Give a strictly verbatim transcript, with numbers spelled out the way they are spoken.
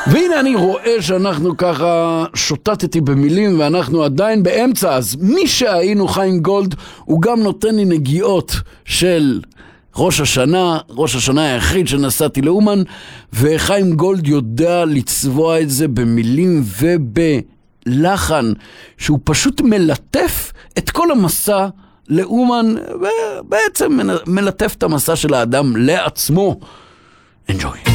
והנה אני רואה שאנחנו ככה שוטטתי במילים ואנחנו עדיין באמצע, אז מי שהיינו חיים גולד הוא גם נותן לי נגיעות של ראש השנה, ראש השנה היחיד שנסעתי לאומן, וחיים גולד יודע לצבוע את זה במילים ובלחן שהוא פשוט מלטף את כל המסע לאומן, ובעצם מלטף את המסע של האדם לעצמו. Enjoy.